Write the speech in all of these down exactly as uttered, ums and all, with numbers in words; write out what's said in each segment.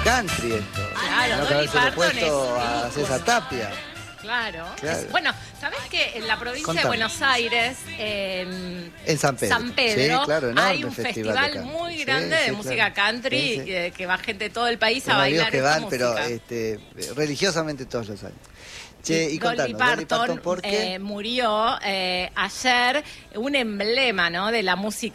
country esto. Claro, no que Dolly haberse Parton puesto es a ícono. César Tapia. Claro. Claro. Es- bueno, ¿sabés que en la provincia Contame. de Buenos Aires, en En San Pedro. San Pedro, Sí, claro, enorme hay un festival festival, de country. muy Sí, grande sí, de música claro. country Sí, sí. Que, que va gente de todo el país a Tengo amigos bailar que esta van, música. pero este, religiosamente todos los años. Che, y, Dolly contanos, Parton, Dolly Parton, ¿por qué? eh, murió eh, ayer, un emblema, ¿no?, de la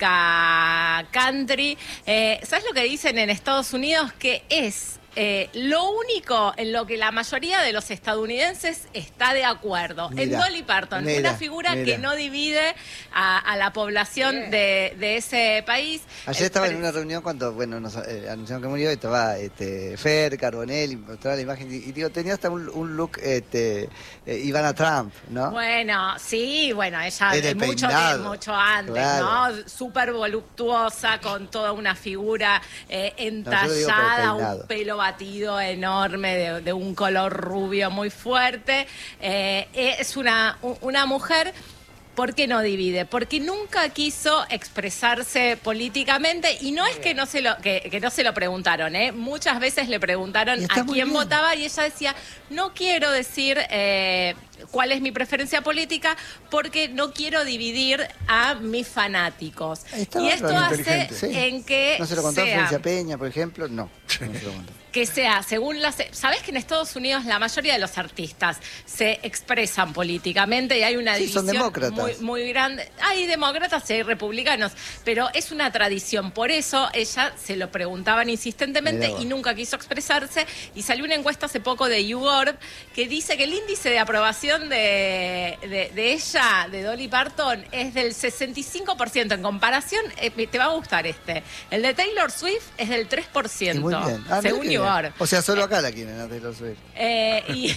música country. Eh, ¿Sabes lo que dicen en Estados Unidos? Que es eh, lo único en lo que la mayoría de los estadounidenses está de acuerdo. Mira, en Dolly Parton, mira, una figura mira. que no divide a, a la población de, de ese país. Ayer El estaba en pre- una reunión cuando, bueno, nos eh, anunciaron que murió, y estaba este, Fer, Carbonell, y mostraba la imagen, y, y digo, tenía hasta un, un look, este, eh, Ivana Trump, ¿no? Bueno, sí, bueno, ella Era el mucho, peinado, mucho antes, claro. ¿no? Súper voluptuosa, con toda una figura eh, No, yo lo digo por el entallada, peinado. un pelo batido enorme, de, de un color rubio muy fuerte. Eh, es una, u- una mujer... ¿Por qué no divide? Porque nunca quiso expresarse políticamente, y no es que no se lo que, que no se lo preguntaron, ¿eh? Muchas veces le preguntaron Y está a muy quién bien. votaba y ella decía, no quiero decir eh, cuál es mi preferencia política porque no quiero dividir a mis fanáticos. Está Y esto bárbaro, hace inteligente. Sí. en que ¿No se lo contó a sea... Florencia Peña, por ejemplo? No, no se lo contó. que sea, según las... ¿Sabés que en Estados Unidos la mayoría de los artistas se expresan políticamente y hay una Sí, son división demócratas. muy, muy grande? Hay demócratas y hay republicanos, pero es una tradición. Por eso ella se lo preguntaban insistentemente Mirá vos. y nunca quiso expresarse. Y salió una encuesta hace poco de YouGov que dice que el índice de aprobación de, de, de ella, de Dolly Parton, es del sesenta y cinco por ciento. En comparación, eh, te va a gustar este. El de Taylor Swift es del tres por ciento. Y muy bien. Ah, según mirá qué bien. YouGov. O sea, solo acá la quieren, a Taylor Swift. Eh, y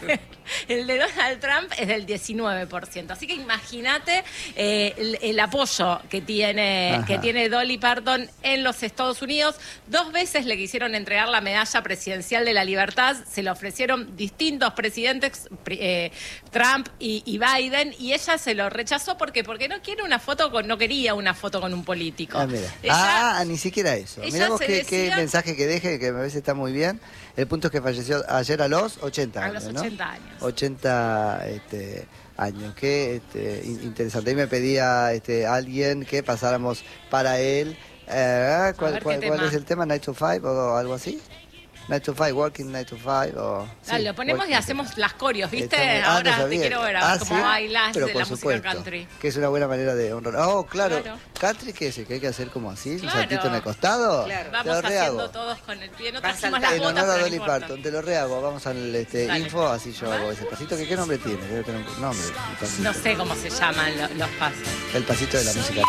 el de Donald Trump es del diecinueve por ciento. Así que imagínate eh, el, el apoyo que tiene, Ajá. que tiene Dolly Parton en los Estados Unidos. Dos veces le quisieron entregar la medalla presidencial de la libertad. Se le ofrecieron distintos presidentes, eh, Trump y, y Biden, y ella se lo rechazó. ¿Por qué? Porque no quiere una foto con, no quería una foto con un político. Ah, mira. Ella- ah, ni siquiera eso. ella Mirá vos se qué, qué decía- mensaje que deje, que me parece está muy bien. El punto es que falleció ayer a los ochenta A años, los ¿no? ochenta años. ochenta este, años. Qué este, in- interesante. Ahí me pedía este, alguien que pasáramos para él. Eh, ¿cuál, ver, cuál- ¿qué cuál tema? es el tema? ¿Nine to Five o algo así? Nine to Five, Working Nine to Five o... Dale, sí, lo ponemos y working. hacemos las corios, ¿viste? Está muy- ah, no Ahora te sabía. quiero ver Ah, cómo ¿sí? bailas Pero de por la música supuesto, country. que es una buena manera de honrar. Oh, claro. Claro. ¿Country qué es? ¿Que hay que hacer como así? ¿Un Claro. saltito en el costado? Claro. Te Vamos lo rehago. haciendo todos con el pie. No Vas trajimos al- las En botas, honor a pero no Dolly importa. Parton, te lo rehago. Vamos al este, Dale. info, así yo A ver. hago ese pasito. ¿Qué, qué nombre tiene? Debe tener un nombre. el pasito. No sé cómo se llaman lo- los pasos. El pasito de la música.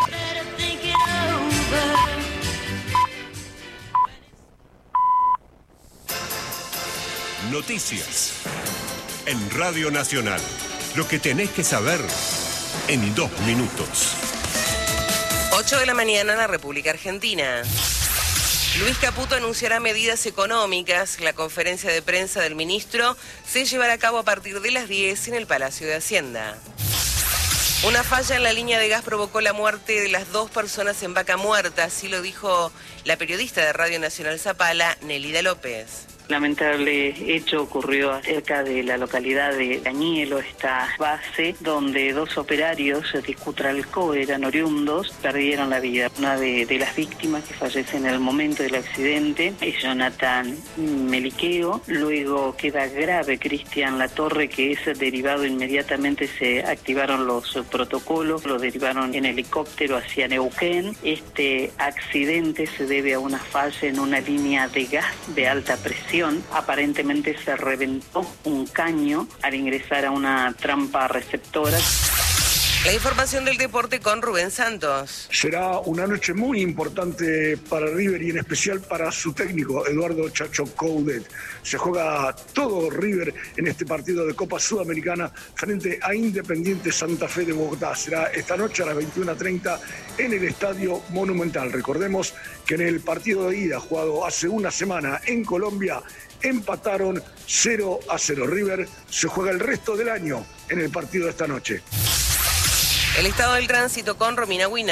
Noticias. En Radio Nacional. Lo que tenés que saber en dos minutos. ocho de la mañana en la República Argentina. Luis Caputo anunciará medidas económicas. La conferencia de prensa del ministro se llevará a cabo a partir de las diez en el Palacio de Hacienda. Una falla en la línea de gas provocó la muerte de las dos personas en Vaca Muerta, así lo dijo la periodista de Radio Nacional Zapala, Nelida López. Lamentable hecho ocurrió cerca de la localidad de Cañuelo, esta base donde dos operarios de Cutralcó, eran oriundos, perdieron la vida. Una de, de las víctimas que fallece en el momento del accidente es Jonathan Meliqueo. Luego queda grave Cristian Latorre, que es derivado inmediatamente, se activaron los protocolos, lo derivaron en helicóptero hacia Neuquén. Este accidente se debe a una falla en una línea de gas de alta presión. Aparentemente se reventó un caño al ingresar a una trampa receptora. La información del deporte con Rubén Santos. Será una noche muy importante para River y en especial para su técnico, Eduardo Chacho Coudet. Se juega todo River en este partido de Copa Sudamericana frente a Independiente Santa Fe de Bogotá. Será esta noche a las veintiuna treinta en el Estadio Monumental. Recordemos que en el partido de ida jugado hace una semana en Colombia empataron cero a cero. River se juega el resto del año en el partido de esta noche. El estado del tránsito con Romina Wiener.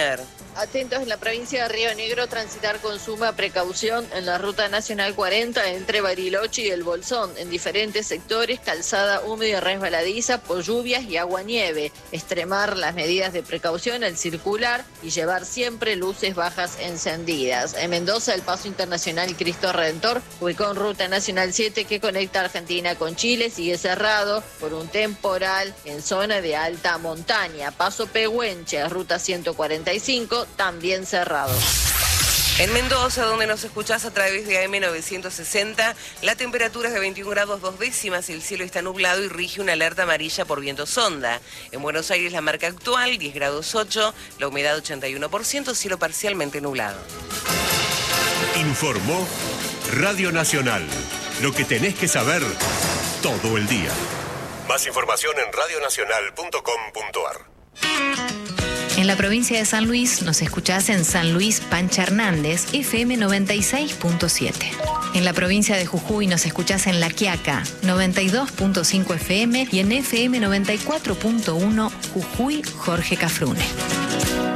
Atentos en la provincia de Río Negro, transitar con suma precaución en la ruta nacional cuarenta entre Bariloche y El Bolsón, en diferentes sectores, calzada húmeda y resbaladiza por lluvias y agua-nieve. Extremar las medidas de precaución al circular y llevar siempre luces bajas encendidas. En Mendoza, el paso internacional Cristo Redentor, ubicado en ruta nacional siete que conecta Argentina con Chile, sigue cerrado por un temporal en zona de alta montaña. Paso Pehuenche, ruta ciento cuarenta y cinco, también cerrado. En Mendoza, donde nos escuchás a través de A M novecientos sesenta, la temperatura es de veintiún grados dos décimas, el cielo está nublado y rige una alerta amarilla por viento sonda. En Buenos Aires, la marca actual, diez grados ocho, la humedad ochenta y uno por ciento, cielo parcialmente nublado. Informó Radio Nacional. Lo que tenés que saber todo el día. Más información en radionacional punto com punto a r. En la provincia de San Luis nos escuchás en San Luis Pancha Hernández, F M noventa y seis punto siete. En la provincia de Jujuy nos escuchás en La Quiaca, noventa y dos punto cinco F M y en F M noventa y cuatro punto uno Jujuy Jorge Cafrune.